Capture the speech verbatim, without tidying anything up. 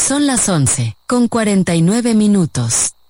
Son las once, con cuarenta y nueve minutos.